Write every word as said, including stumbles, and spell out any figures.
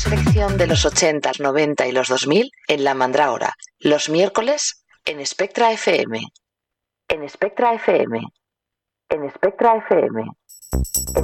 selección de los ochenta, noventa y los dos mil en La Mandrágora, los miércoles en Spectra F M. En Spectra F M. En Spectra F M. En